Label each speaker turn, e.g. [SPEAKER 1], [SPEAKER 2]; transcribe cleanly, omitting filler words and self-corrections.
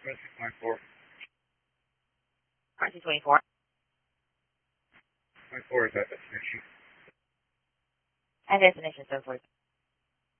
[SPEAKER 1] 26.4.
[SPEAKER 2] RC-24.
[SPEAKER 1] 24 is that destination.
[SPEAKER 2] And destination so forth.